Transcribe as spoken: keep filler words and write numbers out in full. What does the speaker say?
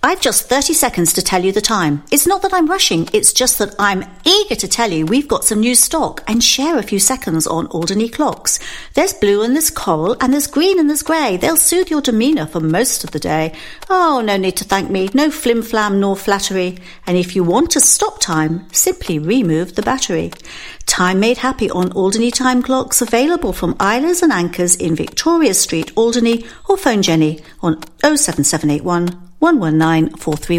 I've just thirty seconds to tell you the time. It's not that I'm rushing, it's just that I'm eager to tell you we've got some new stock and share a few seconds on Alderney clocks. There's blue and there's coral and there's green and there's grey. They'll soothe your demeanour for most of the day. Oh, no need to thank me, no flim-flam nor flattery. And if you want to stop time, simply remove the battery. Time made happy on Alderney time clocks, available from Eilers and Anchors in Victoria Street, Alderney, or phone Jenny on oh seven seven eight one, one one nine, four three one.